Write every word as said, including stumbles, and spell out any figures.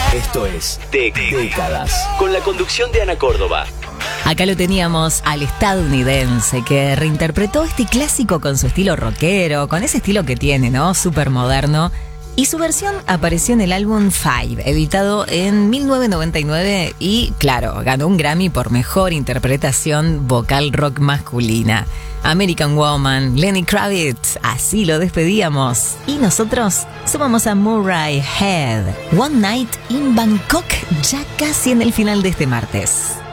Esto es Dé- Décadas, con la conducción de Ana Córdoba. Acá lo teníamos al estadounidense que reinterpretó este clásico con su estilo rockero, con ese estilo que tiene, ¿no? Súper moderno. Y su versión apareció en el álbum Five, editado en mil novecientos noventa y nueve y, claro, ganó un Grammy por mejor interpretación vocal rock masculina. American Woman, Lenny Kravitz, así lo despedíamos. Y nosotros sumamos a Murray Head, One Night in Bangkok, ya casi en el final de este martes.